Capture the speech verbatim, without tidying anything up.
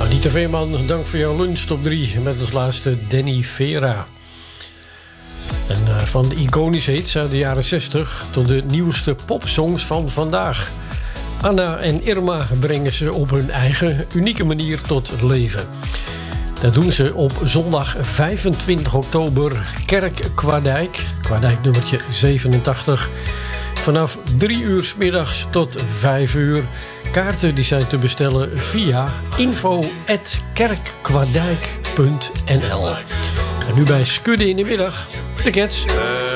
Anita Veerman, dank voor jouw lunch top drie met als laatste Danny Vera. En uh, van de iconische hits uit de jaren zestig tot de nieuwste popsongs van vandaag. Anna en Irma brengen ze op hun eigen unieke manier tot leven. Dat doen ze op zondag vijfentwintig oktober, Kerk Kwaadijk, Kwaadijk nummertje zevenentachtig. Vanaf drie uur 's middags tot vijf uur. Kaarten die zijn te bestellen via info at kerkkwaadijk punt n l. En nu bij Skudde in de middag, de Cats.